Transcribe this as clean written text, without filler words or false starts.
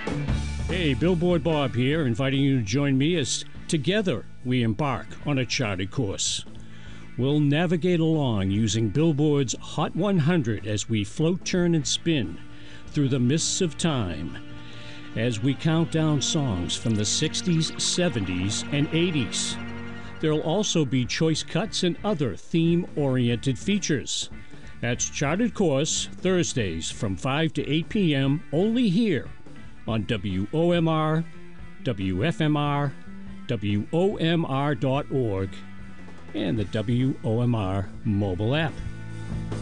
Hey, Billboard Bob here, inviting you to join me as together we embark on a charted course. We'll navigate along using Billboard's Hot 100 as we float, turn, and spin through the mists of time as we count down songs from the 60s, 70s, and 80s. There'll also be choice cuts and other theme-oriented features. That's Charted Course, Thursdays from 5 to 8 p.m. only here on WOMR, WFMR, WOMR.org, and the WOMR mobile app.